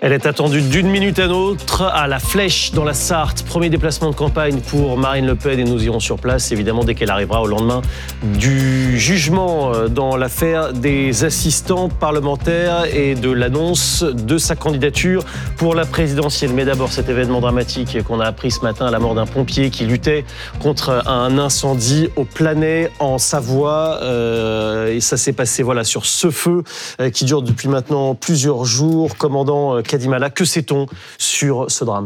Elle est attendue d'une minute à l'autre à la Flèche dans la Sarthe. Premier déplacement de campagne pour Marine Le Pen et nous irons sur place évidemment dès qu'elle arrivera au lendemain du jugement dans l'affaire des assistants parlementaires et de l'annonce de sa candidature pour la présidentielle. Mais d'abord cet événement dramatique qu'on a appris ce matin, la mort d'un pompier qui luttait contre un incendie au Planay en Savoie. Et ça s'est passé sur ce feu qui dure depuis maintenant plusieurs jours. Commandant Kadimala, que sait-on sur ce drame ?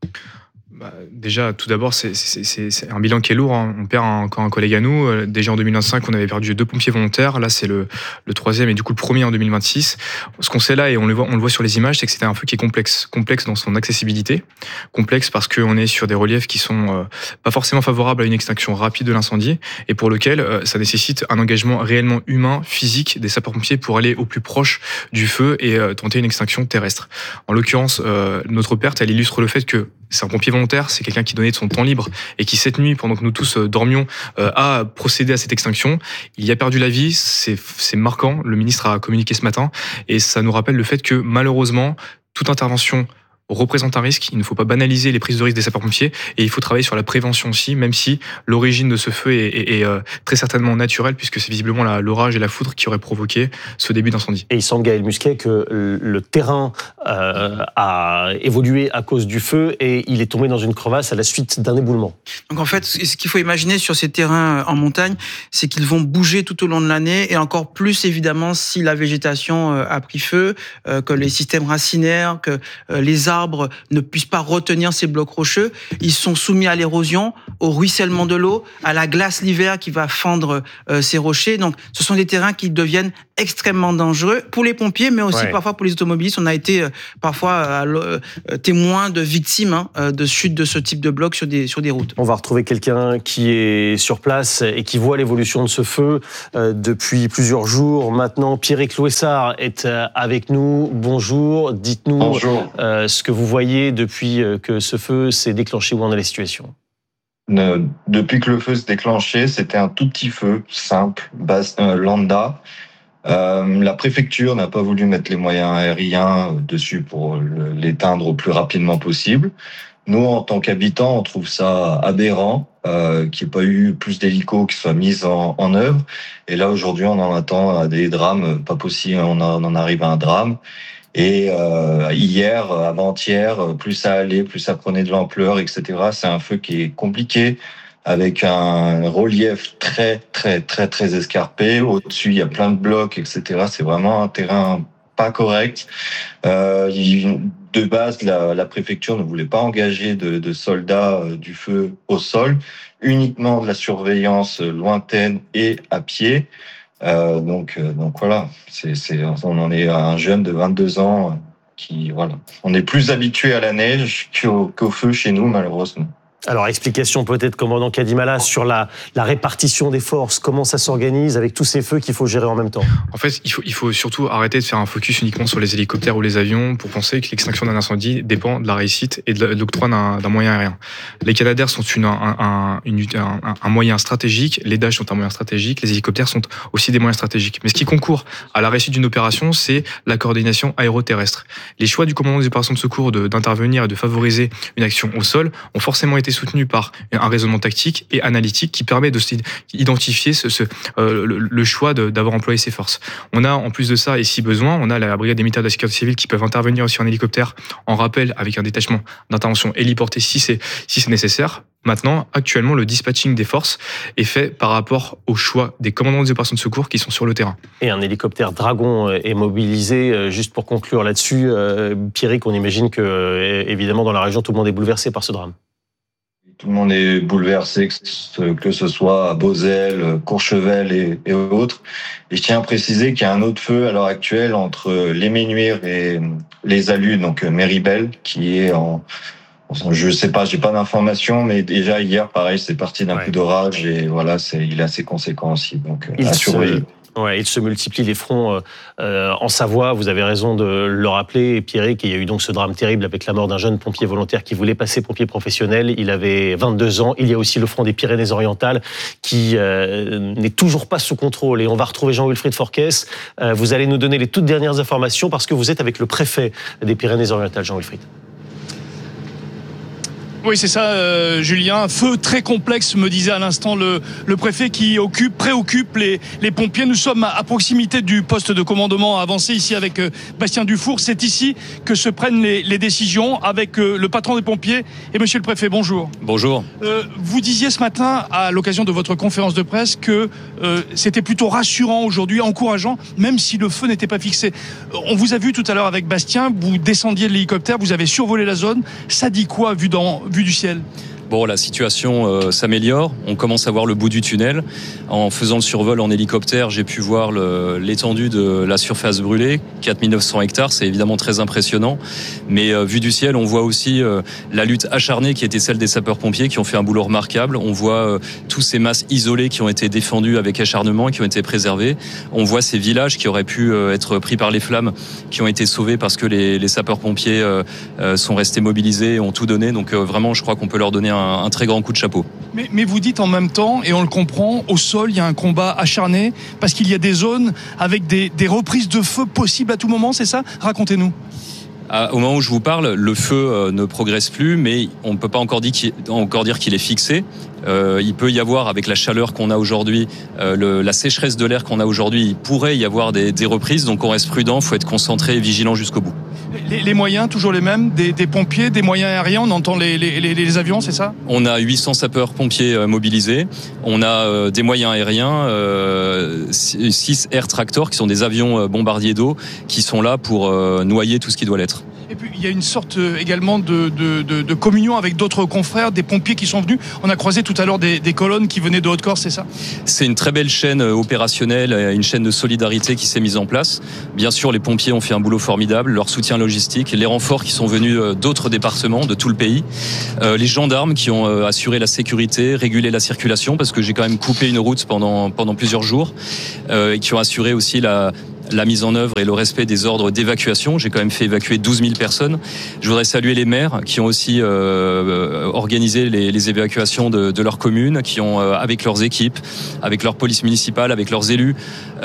Déjà, tout d'abord, c'est un bilan qui est lourd. On perd encore un collègue à nous. Déjà en 2025, on avait perdu 2 pompiers volontaires. Là, c'est le troisième et du coup le premier en 2026. Ce qu'on sait là, et on le voit sur les images, c'est que c'était un feu qui est complexe. Complexe dans son accessibilité. Complexe parce qu'on est sur des reliefs qui sont pas forcément favorables à une extinction rapide de l'incendie et pour lequel ça nécessite un engagement réellement humain, physique des sapeurs-pompiers pour aller au plus proche du feu et tenter une extinction terrestre. En l'occurrence, notre perte, elle illustre le fait que c'est un pompier volontaire, c'est quelqu'un qui donnait de son temps libre et qui, cette nuit, pendant que nous tous dormions, a procédé à cette extinction. Il y a perdu la vie, c'est marquant, le ministre a communiqué ce matin, et ça nous rappelle le fait que, malheureusement, toute intervention représente un risque, il ne faut pas banaliser les prises de risque des sapeurs-pompiers et il faut travailler sur la prévention aussi, même si l'origine de ce feu est très certainement naturelle puisque c'est visiblement l'orage et la foudre qui auraient provoqué ce début d'incendie. Et il semble, Gaël Musquet, que le terrain a évolué à cause du feu et il est tombé dans une crevasse à la suite d'un éboulement. Donc en fait, ce qu'il faut imaginer sur ces terrains en montagne, c'est qu'ils vont bouger tout au long de l'année et encore plus évidemment si la végétation a pris feu, que les systèmes racinaires, que les arbres ne puissent pas retenir ces blocs rocheux. Ils sont soumis à l'érosion, au ruissellement de l'eau, à la glace l'hiver qui va fendre ces rochers. Donc, ce sont des terrains qui deviennent extrêmement dangereux pour les pompiers, mais aussi parfois pour les automobilistes. On a été parfois témoins de victimes de chutes de ce type de blocs sur des routes. On va retrouver quelqu'un qui est sur place et qui voit l'évolution de ce feu depuis plusieurs jours. Maintenant, Pierrick Louessard est avec nous. Bonjour, dites-nous Bonjour. Ce que vous voyez depuis que ce feu s'est déclenché, où en est la situation ? Depuis que le feu s'est déclenché, c'était un tout petit feu, simple, lambda. La préfecture n'a pas voulu mettre les moyens aériens dessus pour l'éteindre au plus rapidement possible. Nous, en tant qu'habitants, on trouve ça aberrant qu'il n'y ait pas eu plus d'hélicos qui soient mis en œuvre. Et là, aujourd'hui, on en attend à des drames, pas possible, on en arrive à un drame. Et hier, avant-hier, plus ça allait, plus ça prenait de l'ampleur, etc. C'est un feu qui est compliqué, avec un relief très, très, très, très escarpé. Au-dessus, il y a plein de blocs, etc. C'est vraiment un terrain pas correct. De base, la préfecture ne voulait pas engager de soldats du feu au sol, uniquement de la surveillance lointaine et à pied. Donc voilà, on en est à un jeune de 22 ans on est plus habitué à la neige qu'au feu chez nous, malheureusement. Alors, explication peut-être, commandant Kadimala, sur la répartition des forces, comment ça s'organise avec tous ces feux qu'il faut gérer en même temps. En fait, il faut surtout arrêter de faire un focus uniquement sur les hélicoptères ou les avions pour penser que l'extinction d'un incendie dépend de la réussite et de l'octroi d'un moyen aérien. Les Canadair sont un moyen stratégique, les Dash sont un moyen stratégique, les hélicoptères sont aussi des moyens stratégiques. Mais ce qui concourt à la réussite d'une opération, c'est la coordination aéroterrestre. Les choix du commandant des opérations de secours d'intervenir et de favoriser une action au sol ont forcément été soutenu par un raisonnement tactique et analytique qui permet d'identifier le choix d'avoir employé ces forces. On a, en plus de ça, et si besoin, on a la brigade des militaires de la sécurité civile qui peuvent intervenir aussi en hélicoptère en rappel avec un détachement d'intervention héliporté si c'est nécessaire. Maintenant, actuellement, le dispatching des forces est fait par rapport au choix des commandants des opérations de secours qui sont sur le terrain. Et un hélicoptère Dragon est mobilisé. Juste pour conclure là-dessus, Pierrick, on imagine que, évidemment, dans la région, tout le monde est bouleversé par ce drame. Tout le monde est bouleversé, que ce soit à Beauzelle, Courchevel et autres. Et je tiens à préciser qu'il y a un autre feu à l'heure actuelle entre les Ménuires et les Alus, donc Méribel, qui est je sais pas, j'ai pas d'informations, mais déjà hier, pareil, c'est parti d'un coup d'orage et voilà, il est assez conséquent aussi, donc à surveiller. Ouais, il se multiplie les fronts en Savoie. Vous avez raison de le rappeler, Pierrick. Il y a eu donc ce drame terrible avec la mort d'un jeune pompier volontaire qui voulait passer pompier professionnel. Il avait 22 ans. Il y a aussi le front des Pyrénées-Orientales qui n'est toujours pas sous contrôle. Et on va retrouver Jean-Wilfried Forquès. Vous allez nous donner les toutes dernières informations parce que vous êtes avec le préfet des Pyrénées-Orientales, Jean-Wilfried. Oui, c'est ça, Julien. Feu très complexe, me disait à l'instant le préfet qui préoccupe les pompiers. Nous sommes à proximité du poste de commandement avancé ici avec Bastien Dufour. C'est ici que se prennent les décisions avec le patron des pompiers et monsieur le préfet. Bonjour. Bonjour. Vous disiez ce matin, à l'occasion de votre conférence de presse, que c'était plutôt rassurant aujourd'hui, encourageant, même si le feu n'était pas fixé. On vous a vu tout à l'heure avec Bastien, vous descendiez de l'hélicoptère, vous avez survolé la zone. Ça dit quoi, vu du ciel? Bon, la situation s'améliore. On commence à voir le bout du tunnel. En faisant le survol en hélicoptère, j'ai pu voir l'étendue de la surface brûlée, 4900 hectares. C'est évidemment très impressionnant. Mais vu du ciel, on voit aussi la lutte acharnée qui était celle des sapeurs-pompiers qui ont fait un boulot remarquable. On voit tous ces masses isolées qui ont été défendues avec acharnement et qui ont été préservées. On voit ces villages qui auraient pu être pris par les flammes, qui ont été sauvés parce que les sapeurs-pompiers sont restés mobilisés et ont tout donné. Donc vraiment, je crois qu'on peut leur donner un très grand coup de chapeau. Mais vous dites en même temps, et on le comprend, au sol, il y a un combat acharné, parce qu'il y a des zones avec des reprises de feu possibles à tout moment, c'est ça? Racontez-nous. Au moment où je vous parle, le feu ne progresse plus, mais on ne peut pas encore dire qu'il est fixé. Il peut y avoir, avec la chaleur qu'on a aujourd'hui, la sécheresse de l'air qu'on a aujourd'hui, il pourrait y avoir des reprises, donc on reste prudent, il faut être concentré et vigilant jusqu'au bout. Les moyens, toujours les mêmes, des pompiers, des moyens aériens, on entend les avions, c'est ça? On a 800 sapeurs-pompiers mobilisés, on a des moyens aériens, 6 Air Tractor, qui sont des avions bombardiers d'eau, qui sont là pour noyer tout ce qui doit l'être. Et puis il y a une sorte également de communion avec d'autres confrères, des pompiers qui sont venus. On a croisé tout à l'heure des colonnes qui venaient de Haute-Corse, c'est ça? C'est une très belle chaîne opérationnelle, une chaîne de solidarité qui s'est mise en place. Bien sûr, les pompiers ont fait un boulot formidable, leur soutien logistique, les renforts qui sont venus d'autres départements, de tout le pays, les gendarmes qui ont assuré la sécurité, régulé la circulation, parce que j'ai quand même coupé une route pendant plusieurs jours, et qui ont assuré aussi la mise en œuvre et le respect des ordres d'évacuation. J'ai quand même fait évacuer 12 000 personnes. Je voudrais saluer les maires qui ont aussi organisé les évacuations de leur commune, qui ont, avec leurs équipes, avec leur police municipale, avec leurs élus,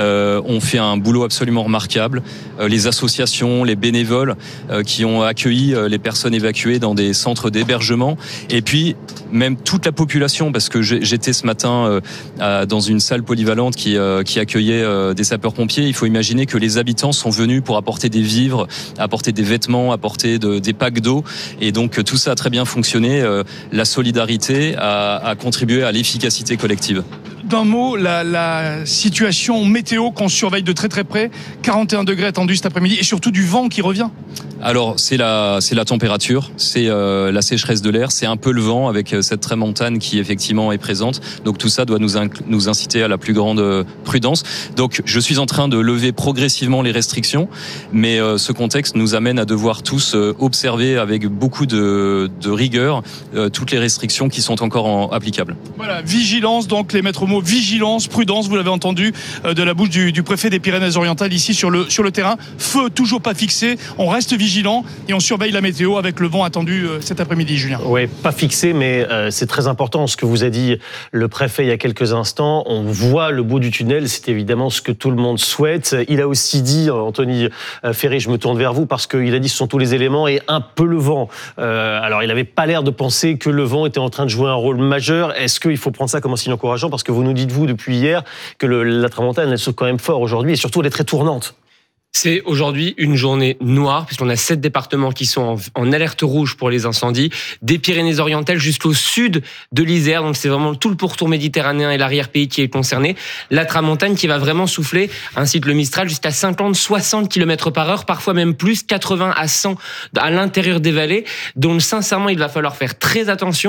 ont fait un boulot absolument remarquable. Les associations, les bénévoles qui ont accueilli les personnes évacuées dans des centres d'hébergement. Et puis, même toute la population, parce que j'étais ce matin dans une salle polyvalente qui accueillait des sapeurs-pompiers. Il faut imaginer que les habitants sont venus pour apporter des vivres, apporter des vêtements, apporter des packs d'eau. Et donc tout ça a très bien fonctionné. La solidarité a contribué à l'efficacité collective. D'un mot, la situation météo qu'on surveille de très très près, 41 degrés attendus cet après-midi et surtout du vent qui revient. Alors c'est la température, c'est la sécheresse de l'air, c'est un peu le vent avec cette tramontane qui effectivement est présente. Donc tout ça doit nous inciter à la plus grande prudence. Donc je suis en train de lever progressivement les restrictions, mais ce contexte nous amène à devoir tous observer avec beaucoup de rigueur toutes les restrictions qui sont encore applicables. Voilà, vigilance, donc les maîtres mots, vigilance, prudence, vous l'avez entendu de la bouche du préfet des Pyrénées-Orientales ici sur le terrain. Feu toujours pas fixé, on reste vigilant et on surveille la météo avec le vent attendu cet après-midi, Julien. Oui, pas fixé, mais c'est très important ce que vous a dit le préfet il y a quelques instants. On voit le bout du tunnel, c'est évidemment ce que tout le monde souhaite. Il a aussi dit, Anthony Ferry, je me tourne vers vous, parce qu'il a dit ce sont tous les éléments et un peu le vent. Alors il n'avait pas l'air de penser que le vent était en train de jouer un rôle majeur. Est-ce qu'il faut prendre ça comme un signe encourageant? Parce que vous nous dites, vous, depuis hier, que la tramontane, elle saute quand même fort aujourd'hui et surtout elle est très tournante. C'est aujourd'hui une journée noire, puisqu'on a 7 départements qui sont en alerte rouge pour les incendies, des Pyrénées-Orientales jusqu'au sud de l'Isère, donc c'est vraiment tout le pourtour méditerranéen et l'arrière-pays qui est concerné. La tramontane qui va vraiment souffler, ainsi que le Mistral, jusqu'à 50-60 km/h, parfois même plus, 80 à 100 à l'intérieur des vallées, donc sincèrement il va falloir faire très attention.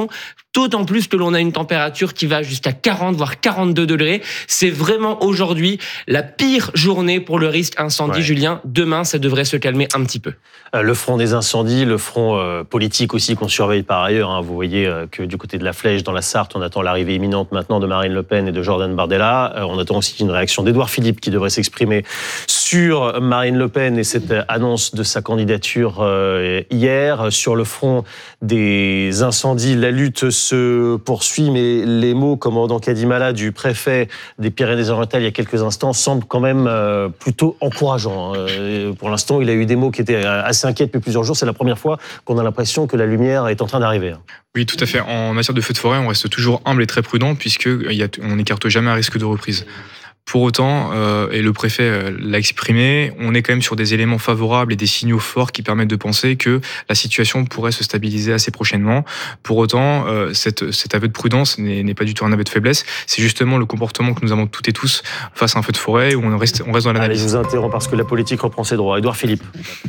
d'autant plus que l'on a une température qui va jusqu'à 40 voire 42 degrés. C'est vraiment aujourd'hui la pire journée pour le risque incendie, Julien. Demain, ça devrait se calmer un petit peu. Le front des incendies, le front politique aussi qu'on surveille par ailleurs. Vous voyez que du côté de la Flèche, dans la Sarthe, on attend l'arrivée imminente maintenant de Marine Le Pen et de Jordan Bardella. On attend aussi une réaction d'Édouard Philippe qui devrait s'exprimer sur Marine Le Pen et cette annonce de sa candidature hier. Sur le front des incendies, la lutte se poursuit, mais les mots, commandant Kadimala, du préfet des Pyrénées-Orientales il y a quelques instants, semblent quand même plutôt encourageants. Pour l'instant, il a eu des mots qui étaient assez inquiets depuis plusieurs jours. C'est la première fois qu'on a l'impression que la lumière est en train d'arriver. Oui, tout à fait. En matière de feux de forêt, on reste toujours humble et très prudent puisqu'on n'écarte jamais un risque de reprise. Pour autant, et le préfet l'a exprimé, on est quand même sur des éléments favorables et des signaux forts qui permettent de penser que la situation pourrait se stabiliser assez prochainement. Pour autant, cet aveu de prudence n'est pas du tout un aveu de faiblesse. C'est justement le comportement que nous avons toutes et tous face à un feu de forêt où on reste dans l'analyse. Allez, je vous interromps parce que la politique reprend ses droits. Édouard Philippe.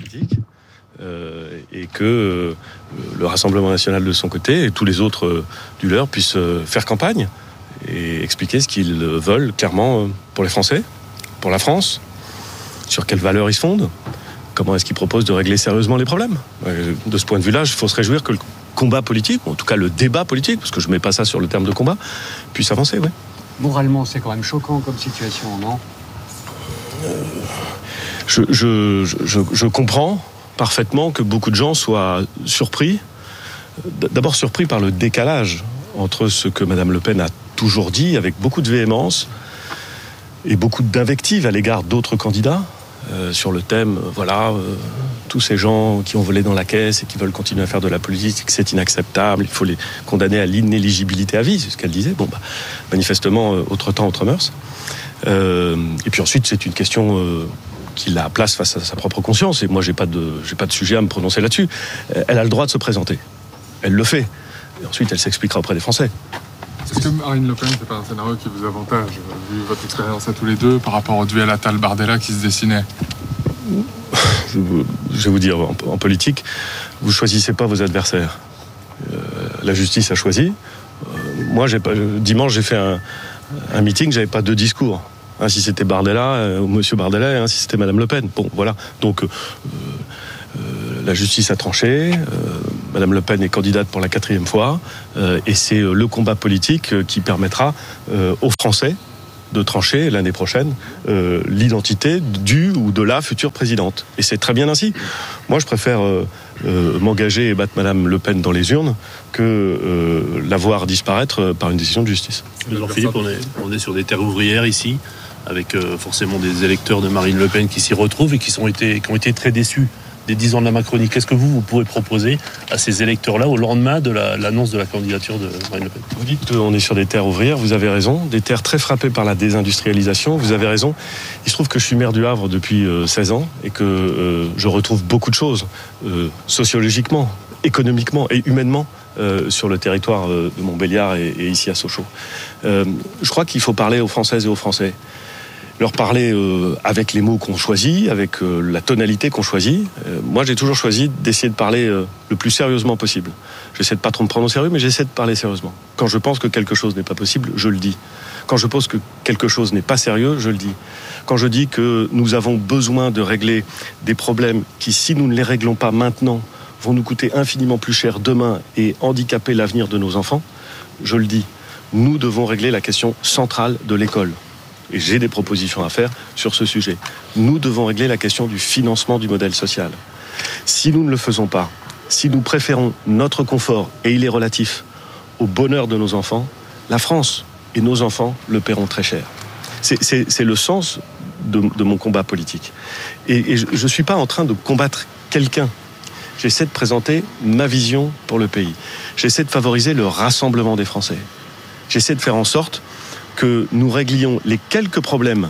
Et que le Rassemblement national de son côté et tous les autres du leur puissent faire campagne et expliquer ce qu'ils veulent clairement pour les Français, pour la France, sur quelles valeurs ils se fondent, comment est-ce qu'ils proposent de régler sérieusement les problèmes. De ce point de vue-là, il faut se réjouir que le combat politique, ou en tout cas le débat politique, parce que je ne mets pas ça sur le terme de combat, puisse avancer. Ouais. Moralement, c'est quand même choquant comme situation, non ? Je comprends parfaitement que beaucoup de gens soient surpris, d'abord surpris par le décalage entre ce que Mme Le Pen a toujours dit avec beaucoup de véhémence et beaucoup d'invectives à l'égard d'autres candidats sur le thème, tous ces gens qui ont volé dans la caisse et qui veulent continuer à faire de la politique, c'est inacceptable, il faut les condamner à l'inéligibilité à vie, c'est ce qu'elle disait. Manifestement, autre temps, autre mœurs. Et puis ensuite, c'est une question qui la place face à sa propre conscience. Et moi, j'ai pas de sujet à me prononcer là-dessus. Elle a le droit de se présenter. Elle le fait. Et ensuite, elle s'expliquera auprès des Français. Est-ce que Marine Le Pen, c'est pas un scénario qui vous avantage, vu votre expérience à tous les deux, par rapport au duel Attal-Bardella qui se dessinait ? Je vais vous dire, en politique, vous choisissez pas vos adversaires. La justice a choisi. Moi, dimanche, j'ai fait un meeting, j'avais pas deux discours. Un si c'était Bardella, ou Monsieur Bardella, et un si c'était Madame Le Pen. Bon, voilà. Donc, la justice a tranché. Madame Le Pen est candidate pour la 4e fois. Et c'est le combat politique qui permettra aux Français de trancher l'année prochaine l'identité du ou de la future présidente. Et c'est très bien ainsi. Moi, je préfère m'engager et battre Madame Le Pen dans les urnes que la voir disparaître par une décision de justice. Jean-Philippe, on est sur des terres ouvrières ici, avec forcément des électeurs de Marine Le Pen qui s'y retrouvent et qui ont été très déçus des 10 ans de la Macronie. Qu'est-ce que vous pourrez proposer à ces électeurs-là au lendemain de l'annonce de la candidature de Marine Le Pen ? Vous dites qu'on est sur des terres ouvrières, vous avez raison, des terres très frappées par la désindustrialisation, vous avez raison. Il se trouve que je suis maire du Havre depuis 16 ans et que je retrouve beaucoup de choses, sociologiquement, économiquement et humainement, sur le territoire de Montbéliard et ici à Sochaux. Je crois qu'il faut parler aux Françaises et aux Français. Leur parler avec les mots qu'on choisit, avec la tonalité qu'on choisit. Moi, j'ai toujours choisi d'essayer de parler le plus sérieusement possible. J'essaie de pas trop me prendre au sérieux, mais j'essaie de parler sérieusement. Quand je pense que quelque chose n'est pas possible, je le dis. Quand je pense que quelque chose n'est pas sérieux, je le dis. Quand je dis que nous avons besoin de régler des problèmes qui, si nous ne les réglons pas maintenant, vont nous coûter infiniment plus cher demain et handicaper l'avenir de nos enfants, je le dis. Nous devons régler la question centrale de l'école. Et j'ai des propositions à faire sur ce sujet. Nous devons régler la question du financement du modèle social. Si nous ne le faisons pas, si nous préférons notre confort, et il est relatif, au bonheur de nos enfants, la France et nos enfants le paieront très cher. C'est le sens de mon combat politique. Et je ne suis pas en train de combattre quelqu'un. J'essaie de présenter ma vision pour le pays. J'essaie de favoriser le rassemblement des Français. J'essaie de faire en sorte que nous réglions les quelques problèmes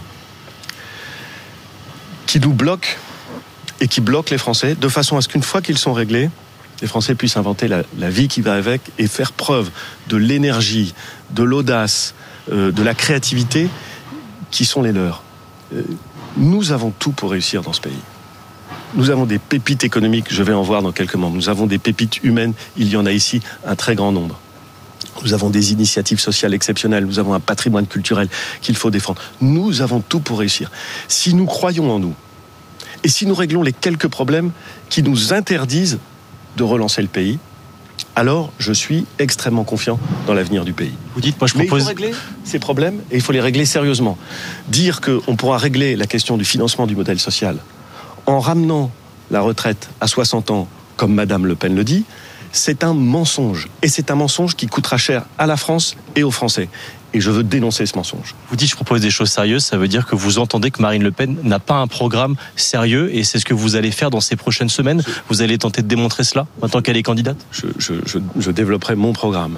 qui nous bloquent et qui bloquent les Français, de façon à ce qu'une fois qu'ils sont réglés, les Français puissent inventer la vie qui va avec et faire preuve de l'énergie, de l'audace, de la créativité qui sont les leurs. Nous avons tout pour réussir dans ce pays. Nous avons des pépites économiques, je vais en voir dans quelques moments. Nous avons des pépites humaines, il y en a ici un très grand nombre. Nous avons des initiatives sociales exceptionnelles, nous avons un patrimoine culturel qu'il faut défendre. Nous avons tout pour réussir. Si nous croyons en nous, et si nous réglons les quelques problèmes qui nous interdisent de relancer le pays, alors je suis extrêmement confiant dans l'avenir du pays. Vous dites, moi je propose... Mais il faut régler ces problèmes, et il faut les régler sérieusement. Dire qu'on pourra régler la question du financement du modèle social en ramenant la retraite à 60 ans, comme Madame Le Pen le dit, c'est un mensonge. Et c'est un mensonge qui coûtera cher à la France et aux Français. Et je veux dénoncer ce mensonge. Vous dites je propose des choses sérieuses, ça veut dire que vous entendez que Marine Le Pen n'a pas un programme sérieux et c'est ce que vous allez faire dans ces prochaines semaines. Vous allez tenter de démontrer cela maintenant qu'elle est candidate ? Je développerai mon programme.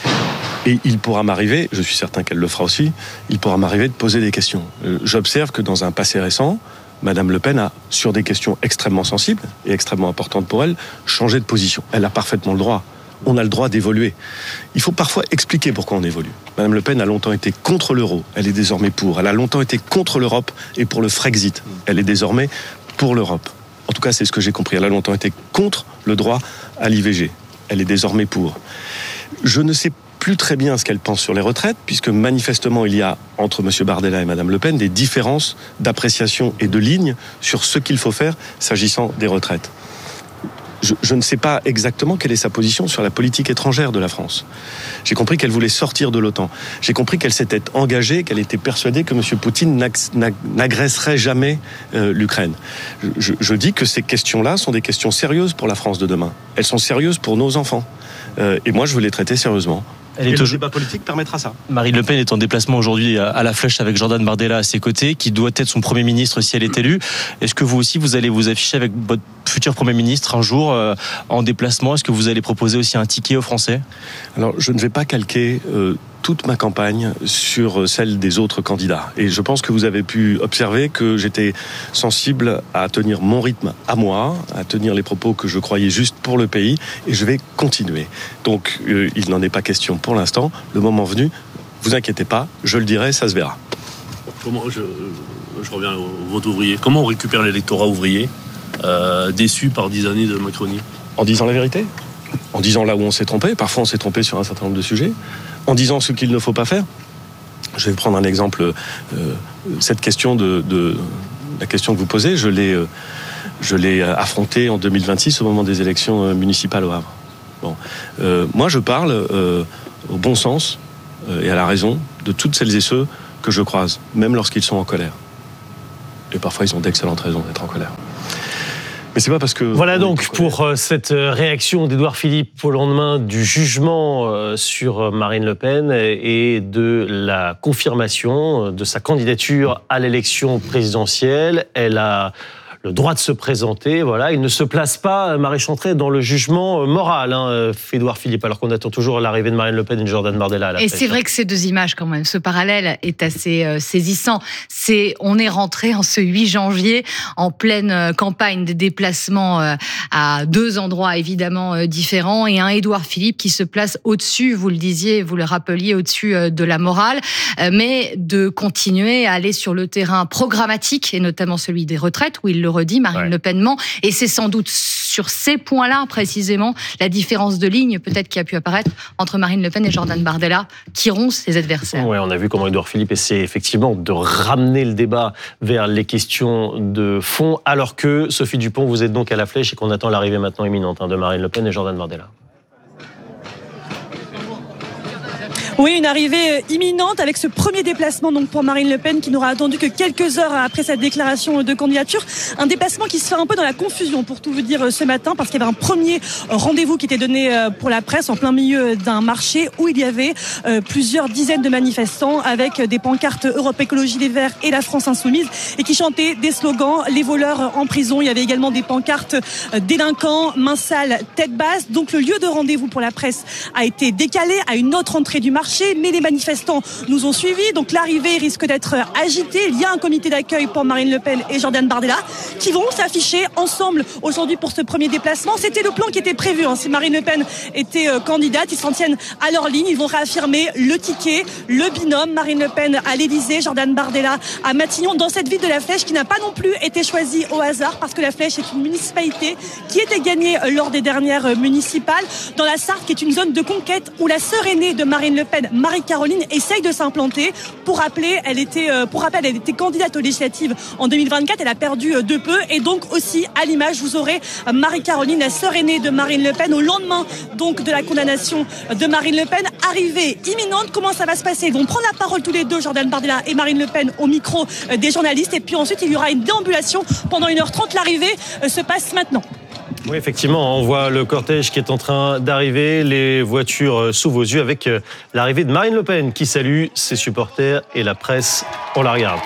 Et il pourra m'arriver, je suis certain qu'elle le fera aussi, il pourra m'arriver de poser des questions. J'observe que dans un passé récent, Madame Le Pen a, sur des questions extrêmement sensibles et extrêmement importantes pour elle, changé de position. Elle a parfaitement le droit. On a le droit d'évoluer. Il faut parfois expliquer pourquoi on évolue. Madame Le Pen a longtemps été contre l'euro, elle est désormais pour. Elle a longtemps été contre l'Europe et pour le Frexit. Elle est désormais pour l'Europe. En tout cas, c'est ce que j'ai compris. Elle a longtemps été contre le droit à l'IVG. Elle est désormais pour. Je ne sais plus très bien ce qu'elle pense sur les retraites, puisque manifestement il y a entre M. Bardella et Mme Le Pen des différences d'appréciation et de ligne sur ce qu'il faut faire s'agissant des retraites. Je ne sais pas exactement quelle est sa position sur la politique étrangère de la France. J'ai compris qu'elle voulait sortir de l'OTAN. J'ai compris qu'elle s'était engagée, qu'elle était persuadée que M. Poutine n'agresserait jamais l'Ukraine. Je dis que ces questions-là sont des questions sérieuses pour la France de demain. Elles sont sérieuses pour nos enfants. Et moi, je veux les traiter sérieusement. Et le débat politique permettra ça. Marine Le Pen est en déplacement aujourd'hui à la Flèche avec Jordan Bardella à ses côtés, qui doit être son Premier ministre si elle est élue. Est-ce que vous aussi, vous allez vous afficher avec votre futur Premier ministre un jour en déplacement ? Est-ce que vous allez proposer aussi un ticket aux Français ? Alors, je ne vais pas calquer toute ma campagne sur celle des autres candidats. Et je pense que vous avez pu observer que j'étais sensible à tenir mon rythme à moi, à tenir les propos que je croyais justes pour le pays, et je vais continuer. Donc, il n'en est pas question pour l'instant. Le moment venu, vous inquiétez pas, je le dirai, ça se verra. Comment je reviens au vote ouvrier. Comment on récupère l'électorat ouvrier déçu par 10 années de Macronie ? En disant la vérité, en disant là où on s'est trompé. Parfois, on s'est trompé sur un certain nombre de sujets. En disant ce qu'il ne faut pas faire. Je vais prendre un exemple. Cette question la question que vous posez, je l'ai affrontée en 2026 au moment des élections municipales au Havre. Bon, moi, je parle au bon sens et à la raison de toutes celles et ceux que je croise, même lorsqu'ils sont en colère. Et parfois, ils ont d'excellentes raisons d'être en colère. Mais c'est pas parce que... Voilà donc pour cette réaction d'Édouard Philippe au lendemain du jugement sur Marine Le Pen et de la confirmation de sa candidature à l'élection présidentielle. Elle a le droit de se présenter, voilà. Il ne se place pas, Marie Chantrey, dans le jugement moral, Édouard Philippe, alors qu'on attend toujours l'arrivée de Marine Le Pen et de Jordan Bardella à la flèche. Et c'est vrai que ces deux images, quand même, ce parallèle est assez saisissant. On est rentré en ce 8 janvier, en pleine campagne des déplacements à deux endroits évidemment différents, et un Édouard Philippe qui se place au-dessus, vous le disiez, vous le rappeliez, au-dessus de la morale, mais de continuer à aller sur le terrain programmatique, et notamment celui des retraites, où il le redit, Marine Le Pen ment, et c'est sans doute sur ces points-là, précisément, la différence de ligne, peut-être, qui a pu apparaître entre Marine Le Pen et Jordan Bardella, qui roncent ses adversaires. Oui, on a vu comment Édouard Philippe essaie effectivement de ramener le débat vers les questions de fond, alors que, Sophie Dupont, vous êtes donc à la flèche et qu'on attend l'arrivée maintenant imminente de Marine Le Pen et Jordan Bardella. Oui, une arrivée imminente avec ce premier déplacement donc pour Marine Le Pen qui n'aura attendu que quelques heures après sa déclaration de candidature. Un déplacement qui se fait un peu dans la confusion pour tout vous dire ce matin, parce qu'il y avait un premier rendez-vous qui était donné pour la presse en plein milieu d'un marché où il y avait plusieurs dizaines de manifestants avec des pancartes Europe Écologie Les Verts et la France Insoumise et qui chantaient des slogans, les voleurs en prison. Il y avait également des pancartes délinquants, main sale, tête basse. Donc le lieu de rendez-vous pour la presse a été décalé à une autre entrée du marché marché, mais les manifestants nous ont suivis. Donc l'arrivée risque d'être agitée. Il y a un comité d'accueil pour Marine Le Pen et Jordan Bardella qui vont s'afficher ensemble aujourd'hui pour ce premier déplacement. C'était le plan qui était prévu. Si Marine Le Pen était candidate, ils s'en tiennent à leur ligne. Ils vont réaffirmer le ticket, le binôme. Marine Le Pen à l'Élysée, Jordan Bardella à Matignon, dans cette ville de la Flèche qui n'a pas non plus été choisie au hasard parce que la Flèche est une municipalité qui était gagnée lors des dernières municipales. Dans la Sarthe, qui est une zone de conquête où la sœur aînée de Marine Le Pen, Marie-Caroline, essaye de s'implanter. Pour rappel, elle était candidate aux législatives en 2024. Elle a perdu de peu. Et donc aussi, à l'image, vous aurez Marie-Caroline, la sœur aînée de Marine Le Pen, au lendemain donc de la condamnation de Marine Le Pen. Arrivée imminente, comment ça va se passer? Ils vont prendre la parole tous les deux, Jordan Bardella et Marine Le Pen, au micro des journalistes. Et puis ensuite, il y aura une déambulation pendant 1h30. L'arrivée se passe maintenant. Oui, effectivement, on voit le cortège qui est en train d'arriver, les voitures sous vos yeux avec l'arrivée de Marine Le Pen qui salue ses supporters et la presse. On la regarde.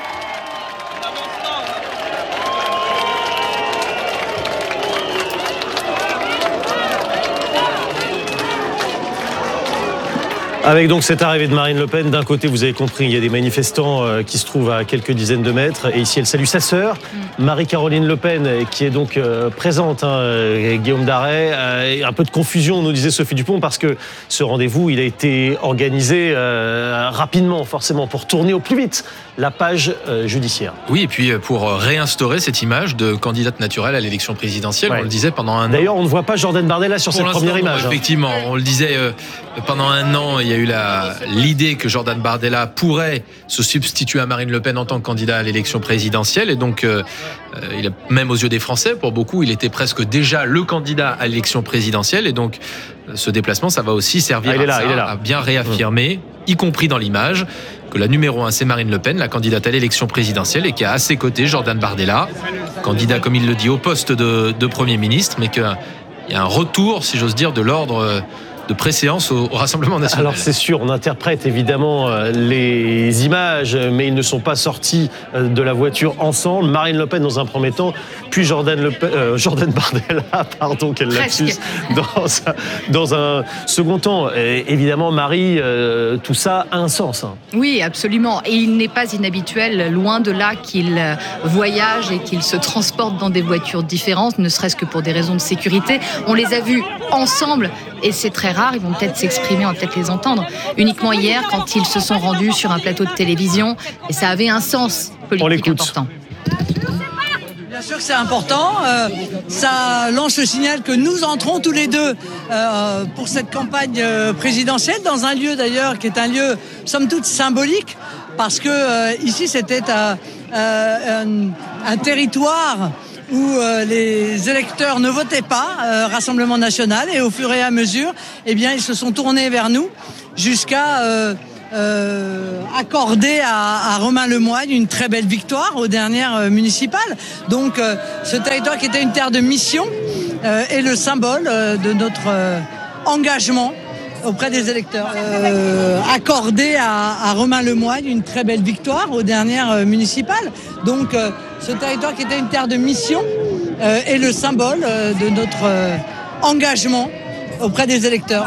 Avec donc cette arrivée de Marine Le Pen, d'un côté, vous avez compris, il y a des manifestants qui se trouvent à quelques dizaines de mètres. Et ici, elle salue sa sœur, Marie-Caroline Le Pen, qui est donc présente, Guillaume Darey. Un peu de confusion, nous disait Sophie Dupont, parce que ce rendez-vous, il a été organisé rapidement, forcément, pour tourner au plus vite la page judiciaire. Oui, et puis pour réinstaurer cette image de candidate naturelle à l'élection présidentielle, on le disait pendant un an. D'ailleurs, on ne voit pas Jordan Bardella sur cette première image. Effectivement, on le disait pendant un an, il y a eu l'idée que Jordan Bardella pourrait se substituer à Marine Le Pen en tant que candidat à l'élection présidentielle. Et donc, il a, même aux yeux des Français, pour beaucoup, il était presque déjà le candidat à l'élection présidentielle. Et donc, ce déplacement, ça va aussi servir à bien réaffirmer, y compris dans l'image, que la numéro 1, c'est Marine Le Pen, la candidate à l'élection présidentielle, et qu'il y a à ses côtés Jordan Bardella, candidat, comme il le dit, au poste de Premier ministre, mais qu'il y a un retour, si j'ose dire, de l'ordre de préséance au Rassemblement national. Alors c'est sûr, on interprète évidemment les images, mais ils ne sont pas sortis de la voiture ensemble. Marine Le Pen dans un premier temps, puis Jordan Bardella, pardon, quel lapsus, dans un second temps. Et évidemment, Marie, tout ça a un sens. Oui, absolument. Et il n'est pas inhabituel, loin de là, qu'il voyage et qu'il se transporte dans des voitures différentes, ne serait-ce que pour des raisons de sécurité. On les a vus ensemble et c'est très rare. Ils vont peut-être s'exprimer, on va peut-être les entendre. Uniquement hier, quand ils se sont rendus sur un plateau de télévision, et ça avait un sens politique important. Bien sûr que c'est important. Ça lance le signal que nous entrons tous les deux pour cette campagne présidentielle, dans un lieu d'ailleurs qui est un lieu, somme toute, symbolique, parce que ici c'était un territoire où les électeurs ne votaient pas, Rassemblement national, et au fur et à mesure, eh bien, ils se sont tournés vers nous jusqu'à accorder à Romain Lemoyne une très belle victoire aux dernières municipales. Donc, ce territoire qui était une terre de mission est le symbole de notre engagement auprès des électeurs. Accordé à Romain Lemoyne une très belle victoire aux dernières municipales. Donc, ce territoire qui était une terre de mission est le symbole de notre engagement auprès des électeurs.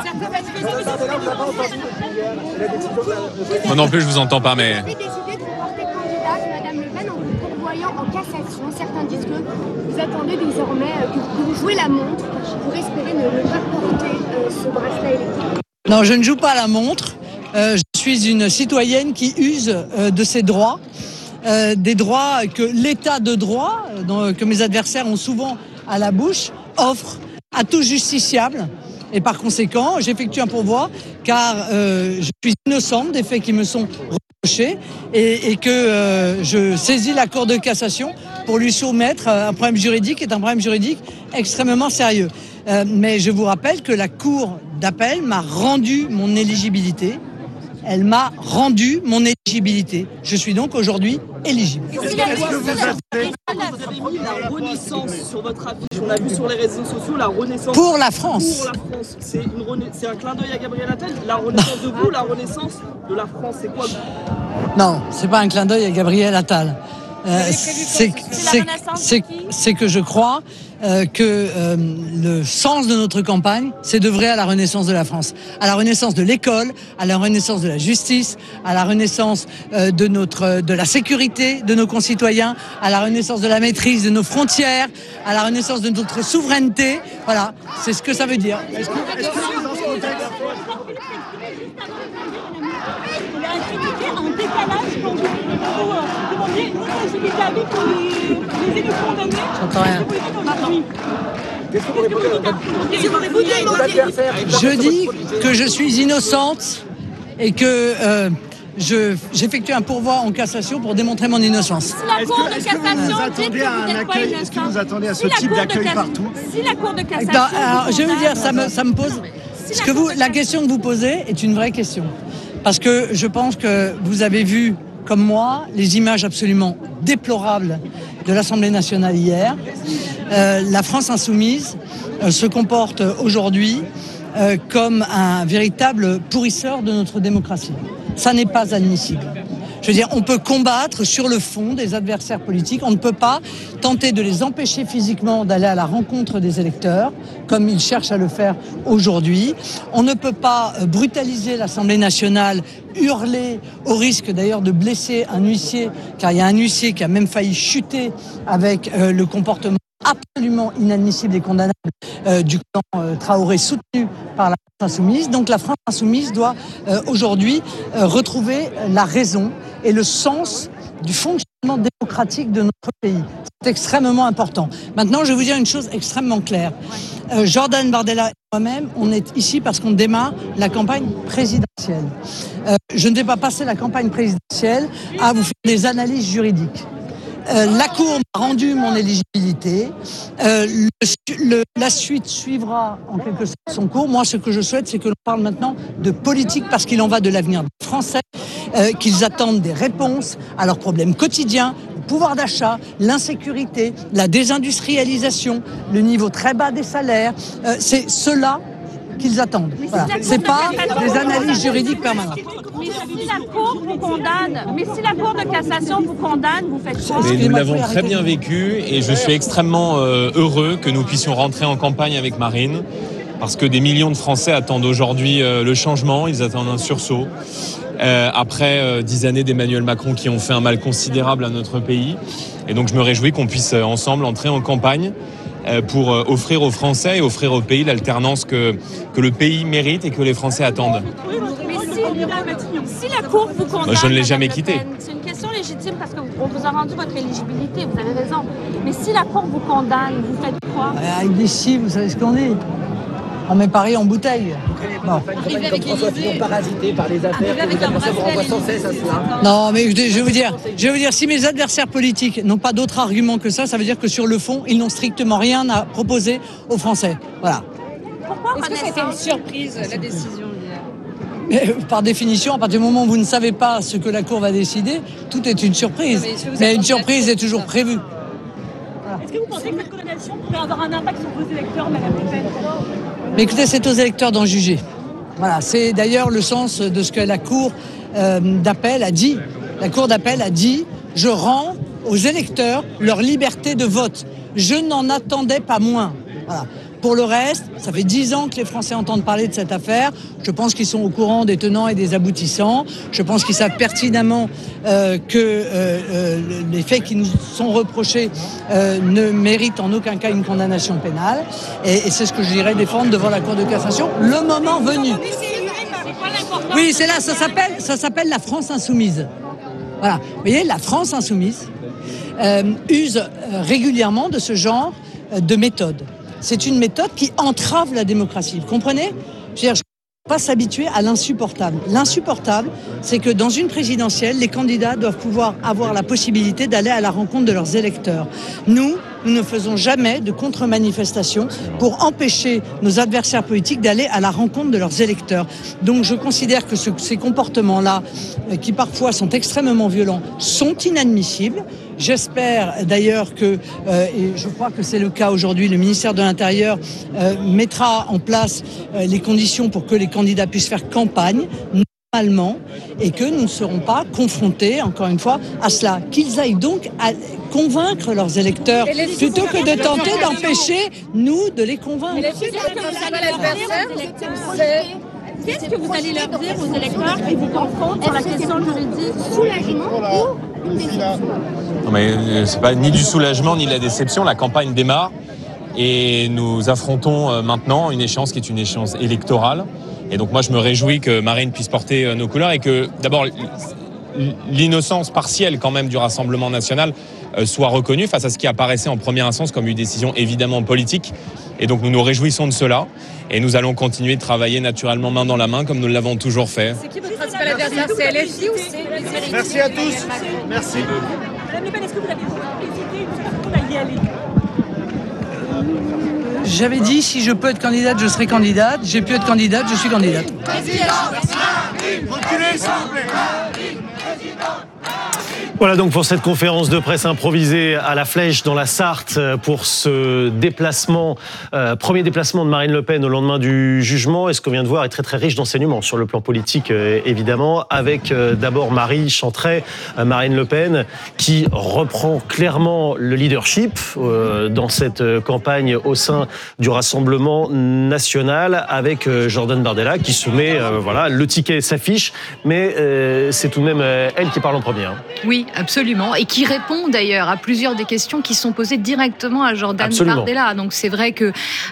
Moi non plus, je vous entends pas, mais... Vous avez décidé de porter candidate, Madame Le Pen, en vous pourvoyant en cassation. Certains disent que vous attendez désormais que vous jouez la montre pour espérer ne pas porter ce bracelet électoral. Non, je ne joue pas la montre. Je suis une citoyenne qui use de ses droits. Des droits que l'état de droit, que mes adversaires ont souvent à la bouche, offre à tout justiciable. Et par conséquent, j'effectue un pourvoi car je suis innocente des faits qui me sont reprochés et que je saisis la Cour de cassation pour lui soumettre un problème juridique qui est un problème juridique extrêmement sérieux. Mais je vous rappelle que la Cour d'appel m'a rendu mon éligibilité. Elle m'a rendu mon éligibilité. Je suis donc aujourd'hui éligible. Est-ce que vous avez mis la renaissance sur votre affiche? On a vu sur les réseaux sociaux la renaissance. Pour la France. Pour la France. C'est un clin d'œil à Gabriel Attal. La renaissance de vous, la renaissance de la France, c'est quoi? Non, c'est pas un clin d'œil à Gabriel Attal. c'est que je crois que le sens de notre campagne, c'est d'œuvrer à la renaissance de la France, à la renaissance de l'école, à la renaissance de la justice, à la renaissance de la sécurité de nos concitoyens, à la renaissance de la maîtrise de nos frontières, à la renaissance de notre souveraineté. Voilà, c'est ce que ça veut dire. Est-ce que dans ce contexte, il y a un décalage quand vous demandez une exclusivité pour les élus condamnés. J'entends rien. Je dis que je suis innocente et que j'effectue un pourvoi en cassation pour démontrer mon innocence. Est-ce que vous attendez à ce type d'accueil partout? Si la Cour de cassation... Alors, je vais vous dire, ça me pose... La question que vous posez est une vraie question. Parce que je pense que vous avez vu, comme moi, les images absolument déplorables de l'Assemblée nationale hier. La France insoumise se comporte aujourd'hui comme un véritable pourrisseur de notre démocratie. Ça n'est pas admissible. Je veux dire, on peut combattre sur le fond des adversaires politiques, on ne peut pas tenter de les empêcher physiquement d'aller à la rencontre des électeurs, comme ils cherchent à le faire aujourd'hui. On ne peut pas brutaliser l'Assemblée nationale, hurler, au risque d'ailleurs de blesser un huissier, car il y a un huissier qui a même failli chuter avec le comportement absolument inadmissible et condamnable du clan Traoré soutenu par la France insoumise. Donc la France insoumise doit aujourd'hui retrouver la raison et le sens du fonctionnement démocratique de notre pays. C'est extrêmement important. Maintenant, je vais vous dire une chose extrêmement claire. Jordan Bardella et moi-même, on est ici parce qu'on démarre la campagne présidentielle. Je ne vais pas passer la campagne présidentielle à vous faire des analyses juridiques. La Cour m'a rendu mon éligibilité. La suite suivra en quelque sorte son cours. Moi, ce que je souhaite, c'est que l'on parle maintenant de politique parce qu'il en va de l'avenir des Français, qu'ils attendent des réponses à leurs problèmes quotidiens, le pouvoir d'achat, l'insécurité, la désindustrialisation, le niveau très bas des salaires. C'est cela qu'ils attendent. Voilà. C'est pas des analyses juridiques permanentes. Mais si la Cour vous condamne, mais si la Cour de cassation vous condamne, vous faites quoi? Mais nous l'avons très bien vécu et je suis extrêmement heureux que nous puissions rentrer en campagne avec Marine parce que des millions de Français attendent aujourd'hui le changement, ils attendent un sursaut. Après 10 années d'Emmanuel Macron qui ont fait un mal considérable à notre pays. Et donc je me réjouis qu'on puisse ensemble entrer en campagne pour offrir aux Français et offrir au pays l'alternance que le pays mérite et que les Français attendent. Si la Cour vous condamne... Je ne l'ai jamais quitté. C'est une question légitime parce qu'on vous a rendu votre éligibilité, vous avez raison. Mais si la Cour vous condamne, vous faites quoi? Ici, vous savez ce qu'on est. On met Paris en bouteille. Bon. Arriver avec François Fillon parasité par les affaires, les adversaires vous renvoient sans cesse à cela. Non, mais je vais vous dire, si mes adversaires politiques n'ont pas d'autre argument que ça veut dire que sur le fond, ils n'ont strictement rien à proposer aux Français. Voilà. Pourquoi est-ce que c'était une surprise, la décision hier? Par définition, à partir du moment où vous ne savez pas ce que la Cour va décider, tout est une surprise. Mais une surprise est toujours prévue. Voilà. Est-ce que vous pensez que cette condamnation pourrait avoir un impact sur vos électeurs, Madame Le Pen? Mais écoutez, c'est aux électeurs d'en juger. Voilà, c'est d'ailleurs le sens de ce que la Cour d'appel a dit. La Cour d'appel a dit « Je rends aux électeurs leur liberté de vote. Je n'en attendais pas moins. » Voilà. Pour le reste, ça fait 10 ans que les Français entendent parler de cette affaire. Je pense qu'ils sont au courant des tenants et des aboutissants. Je pense qu'ils savent pertinemment que les faits qui nous sont reprochés ne méritent en aucun cas une condamnation pénale. Et c'est ce que je dirais défendre devant la Cour de cassation, le moment venu. Oui, c'est là, ça s'appelle la France insoumise. Voilà. Vous voyez, la France insoumise use régulièrement de ce genre de méthode. C'est une méthode qui entrave la démocratie. Vous comprenez? Je ne peux pas s'habituer à l'insupportable. L'insupportable, c'est que dans une présidentielle, les candidats doivent pouvoir avoir la possibilité d'aller à la rencontre de leurs électeurs. Nous ne faisons jamais de contre-manifestation pour empêcher nos adversaires politiques d'aller à la rencontre de leurs électeurs. Donc je considère que ces comportements-là, qui parfois sont extrêmement violents, sont inadmissibles. J'espère d'ailleurs que, et je crois que c'est le cas aujourd'hui, le ministère de l'Intérieur mettra en place les conditions pour que les candidats puissent faire campagne. normalement, et que nous ne serons pas confrontés, encore une fois, à cela. Qu'ils aillent donc à convaincre leurs électeurs, plutôt que de tenter d'empêcher, nous, de les convaincre. Qu'est-ce que vous allez leur dire aux électeurs qui vous confrontent sur la question juridique? Soulagement ou une déception? Non mais c'est pas ni du soulagement ni de la déception. La campagne démarre et nous affrontons maintenant une échéance qui est une échéance électorale. Et donc moi je me réjouis que Marine puisse porter nos couleurs et que d'abord l'innocence partielle quand même du Rassemblement national soit reconnue face à ce qui apparaissait en première instance comme une décision évidemment politique. Et donc nous nous réjouissons de cela et nous allons continuer de travailler naturellement main dans la main comme nous l'avons toujours fait. C'est qui votre principal adversaire? C'est LFI ou c'est... Merci à tous. Merci. Madame Le Pen, est-ce que vous avez hésité jusqu'à ce qu'on y aller? J'avais dit, si je peux être candidate, je serai candidate. J'ai pu être candidate, je suis candidate. Reculez, s'il vous plaît. Voilà donc pour cette conférence de presse improvisée à la Flèche dans la Sarthe pour ce déplacement, premier déplacement de Marine Le Pen au lendemain du jugement. Et ce qu'on vient de voir est très très riche d'enseignements sur le plan politique évidemment, avec d'abord Marie Chantray, Marine Le Pen, qui reprend clairement le leadership dans cette campagne au sein du Rassemblement national, avec Jordan Bardella qui se met, voilà, le ticket s'affiche, mais c'est tout de même elle qui parle en premier. Oui, absolument. Et qui répond d'ailleurs à plusieurs des questions qui sont posées directement à Jordan Bardella. Donc c'est vrai que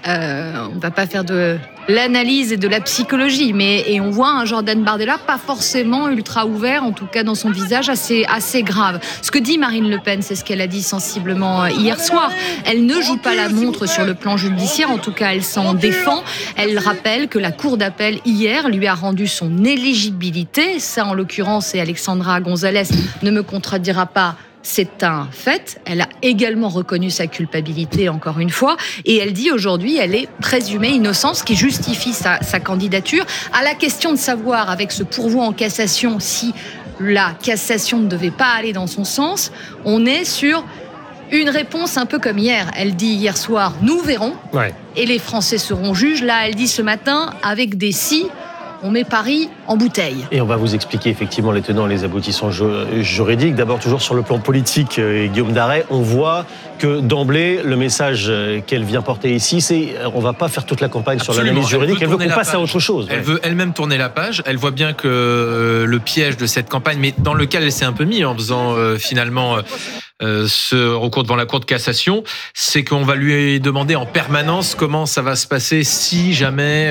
on va pas faire de l'analyse et de la psychologie, et on voit un Jordan Bardella pas forcément ultra ouvert, en tout cas dans son visage assez grave. Ce que dit Marine Le Pen, c'est ce qu'elle a dit sensiblement hier soir. Elle ne joue pas la montre sur le plan judiciaire, en tout cas elle s'en défend. Elle rappelle que la Cour d'appel hier lui a rendu son éligibilité. Ça en l'occurrence, et Alexandra Gonzalez ne me contredira pas, c'est un fait. Elle a également reconnu sa culpabilité, encore une fois. Et elle dit aujourd'hui, elle est présumée innocente, ce qui justifie sa candidature. À la question de savoir, avec ce pourvoi en cassation, si la cassation ne devait pas aller dans son sens, on est sur une réponse un peu comme hier. Elle dit hier soir, nous verrons. Ouais. Et les Français seront juges. Là, elle dit ce matin, avec des si, on met Paris en bouteille. Et on va vous expliquer effectivement les tenants et les aboutissants juridiques. D'abord, toujours sur le plan politique, Guillaume Darey, on voit que d'emblée, le message qu'elle vient porter ici, c'est on ne va pas faire toute la campagne sur l'analyse juridique, elle veut qu'on passe à autre chose. Elle veut elle-même tourner la page, elle voit bien que le piège de cette campagne, mais dans lequel elle s'est un peu mise en faisant finalement ce recours devant la Cour de cassation, c'est qu'on va lui demander en permanence comment ça va se passer si jamais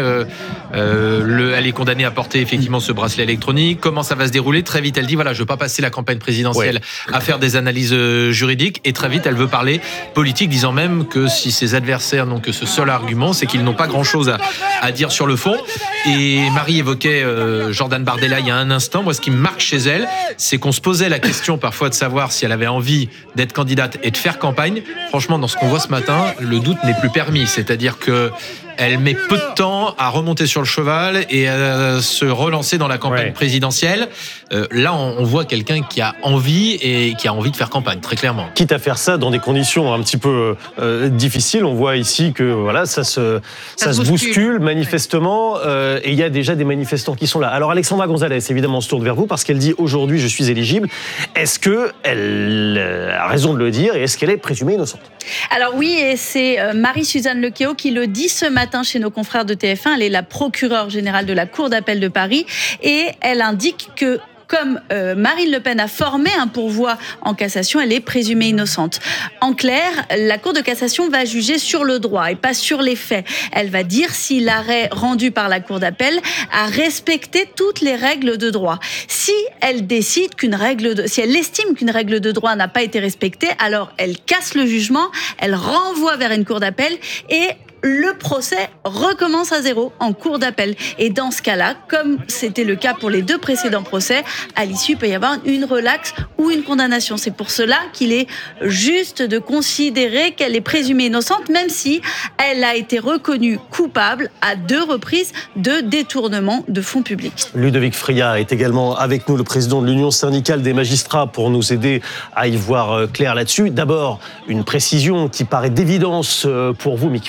elle est condamnée à porter effectivement ce bracelet électronique, comment ça va se dérouler. Très vite, elle dit voilà, je veux pas passer la campagne présidentielle à faire des analyses juridiques, et très vite, elle veut parler politique, disant même que si ses adversaires n'ont que ce seul argument, c'est qu'ils n'ont pas grand-chose à dire sur le fond. Et Marie évoquait Jordan Bardella il y a un instant. Moi, ce qui me marque chez elle, c'est qu'on se posait la question parfois de savoir si elle avait envie d'être candidate et de faire campagne. Franchement, dans ce qu'on voit ce matin, le doute n'est plus permis. C'est-à-dire que elle met peu de temps à remonter sur le cheval et à se relancer dans la campagne présidentielle. Là, on voit quelqu'un qui a envie et qui a envie de faire campagne, très clairement. Quitte à faire ça dans des conditions un petit peu difficiles, on voit ici que voilà, ça se bouscule manifestement, et il y a déjà des manifestants qui sont là. Alors Alexandra Gonzalez, évidemment, on se tourne vers vous parce qu'elle dit aujourd'hui je suis éligible. Est-ce qu'elle a raison de le dire et est-ce qu'elle est présumée innocente? Alors oui, et c'est Marie-Suzanne Lequéot qui le dit ce matin chez nos confrères de TF1. Elle est la procureure générale de la Cour d'appel de Paris et elle indique que comme Marine Le Pen a formé un pourvoi en cassation, elle est présumée innocente. En clair, la Cour de cassation va juger sur le droit et pas sur les faits. Elle va dire si l'arrêt rendu par la Cour d'appel a respecté toutes les règles de droit. Si elle décide si elle estime qu'une règle de droit n'a pas été respectée, alors elle casse le jugement, elle renvoie vers une Cour d'appel et le procès recommence à zéro en cour d'appel. Et dans ce cas-là, comme c'était le cas pour les deux précédents procès, à l'issue, il peut y avoir une relaxe ou une condamnation. C'est pour cela qu'il est juste de considérer qu'elle est présumée innocente, même si elle a été reconnue coupable à 2 reprises de détournement de fonds publics. Ludovic Fria est également avec nous, le président de l'Union syndicale des magistrats, pour nous aider à y voir clair là-dessus. D'abord, une précision qui paraît d'évidence pour vous, mais qu'il faut quand même rappeler.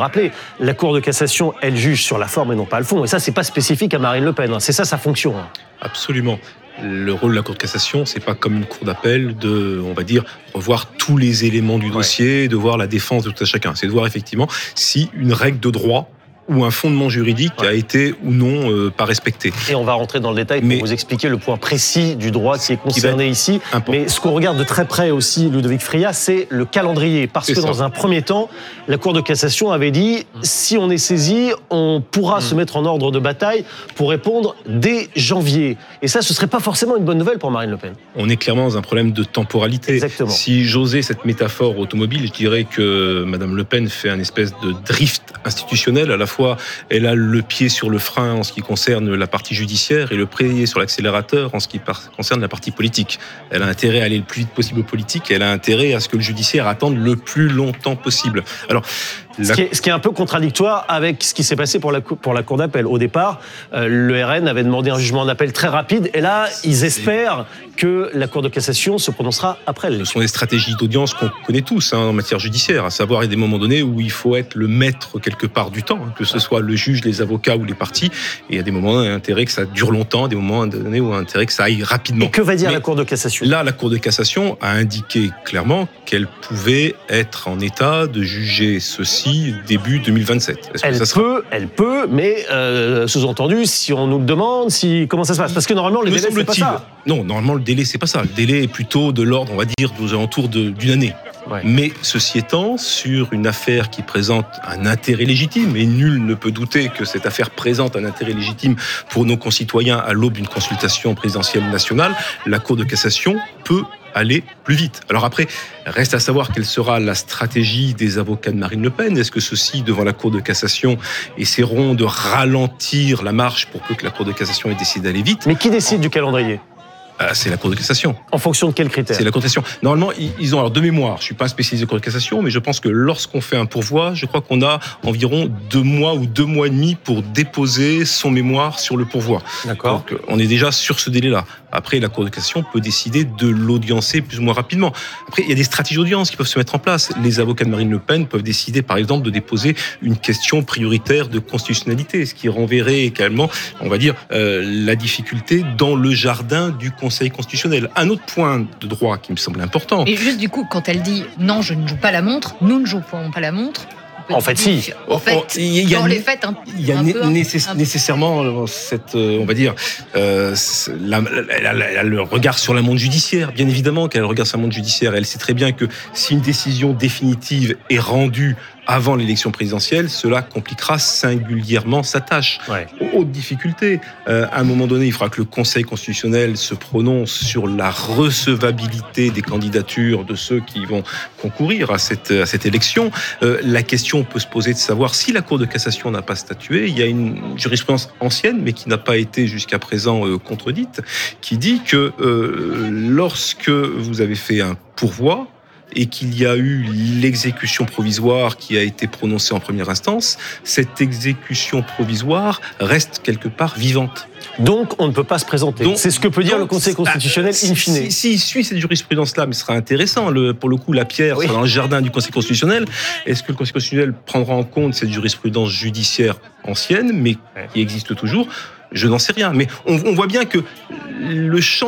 rappeler, la Cour de cassation, elle juge sur la forme et non pas le fond. Et ça, c'est pas spécifique à Marine Le Pen. C'est ça sa fonction. Absolument. Le rôle de la Cour de cassation, c'est pas comme une cour d'appel de, on va dire, revoir tous les éléments du dossier, de voir la défense de tout à chacun. C'est de voir effectivement si une règle de droit ou un fondement juridique a été ou non pas respecté. Et on va rentrer dans le détail pour vous expliquer le point précis du droit qui est concerné ici. Mais ce qu'on regarde de très près aussi, Ludovic Fria, c'est le calendrier. Parce que dans un premier temps, la Cour de cassation avait dit, si on est saisi, on pourra se mettre en ordre de bataille pour répondre dès janvier. Et ça, ce serait pas forcément une bonne nouvelle pour Marine Le Pen. On est clairement dans un problème de temporalité. Exactement. Si j'osais cette métaphore automobile, je dirais que Madame Le Pen fait un espèce de drift institutionnel. À la fois, elle a le pied sur le frein en ce qui concerne la partie judiciaire et le pied sur l'accélérateur en ce qui concerne la partie politique. Elle a intérêt à aller le plus vite possible au politique et elle a intérêt à ce que le judiciaire attende le plus longtemps possible. Alors, ce qui est un peu contradictoire avec ce qui s'est passé pour la Cour d'appel. Au départ, le RN avait demandé un jugement en appel très rapide et là, ils espèrent que la Cour de cassation se prononcera après l'élection. Ce sont des stratégies d'audience qu'on connaît tous en matière judiciaire, à savoir il y a des moments donnés où il faut être le maître quelque part du temps, que ce soit le juge, les avocats ou les parties, et il y a des moments où il y a intérêt que ça dure longtemps, des moments donnés où il y a intérêt que ça aille rapidement. Et que va dire la Cour de cassation ? Là, la Cour de cassation a indiqué clairement qu'elle pouvait être en état de juger ceci début 2027. Elle peut, mais sous-entendu, si on nous le demande, comment ça se passe ? Parce que normalement, le délai, c'est pas ça. Non, normalement, le délai, c'est pas ça. Le délai est plutôt de l'ordre, on va dire, aux alentours d'une année. Ouais. Mais ceci étant, sur une affaire qui présente un intérêt légitime, et nul ne peut douter que cette affaire présente un intérêt légitime pour nos concitoyens à l'aube d'une consultation présidentielle nationale, la Cour de cassation peut aller plus vite. Alors après, reste à savoir quelle sera la stratégie des avocats de Marine Le Pen. Est-ce que ceux-ci, devant la Cour de cassation, essaieront de ralentir la marche pour que la Cour de cassation ait décidé d'aller vite ? Mais qui décide du calendrier ? C'est la Cour de cassation. En fonction de quels critères ? C'est la Cour de cassation. Normalement, ils ont, alors de mémoire, je ne suis pas spécialisé Cour de cassation, mais je pense que lorsqu'on fait un pourvoi, je crois qu'on a environ 2 mois ou 2 mois et demi pour déposer son mémoire sur le pourvoi. D'accord. Donc, on est déjà sur ce délai-là. Après, la Cour de cassation peut décider de l'audiencer plus ou moins rapidement. Après, il y a des stratégies d'audience qui peuvent se mettre en place. Les avocats de Marine Le Pen peuvent décider, par exemple, de déposer une question prioritaire de constitutionnalité, ce qui renverrait également, on va dire, la difficulté dans le jardin du Conseil constitutionnel. Un autre point de droit qui me semble important. Et juste du coup, quand elle dit « non, je ne joue pas la montre », nous ne jouons pas la montre. En fait, si. Dans les faits, il y a nécessairement cette, on va dire, elle a le regard sur la montre judiciaire. Bien évidemment qu'elle a le regard sur la montre judiciaire. Elle sait très bien que si une décision définitive est rendue avant l'élection présidentielle, cela compliquera singulièrement sa tâche. Ouais. Haute difficulté. À un moment donné, il faudra que le Conseil constitutionnel se prononce sur la recevabilité des candidatures de ceux qui vont concourir à cette élection. La question peut se poser de savoir si la Cour de cassation n'a pas statué. Il y a une jurisprudence ancienne, mais qui n'a pas été jusqu'à présent contredite, qui dit que lorsque vous avez fait un pourvoi, et qu'il y a eu l'exécution provisoire qui a été prononcée en première instance, cette exécution provisoire reste quelque part vivante. Donc, on ne peut pas se présenter. C'est ce que peut dire le Conseil constitutionnel in fine. S'il suit cette jurisprudence-là, mais ce sera intéressant, pour le coup, la pierre sera dans le jardin du Conseil constitutionnel. Est-ce que le Conseil constitutionnel prendra en compte cette jurisprudence judiciaire ancienne, mais qui existe toujours ? Je n'en sais rien. Mais on voit bien que le champ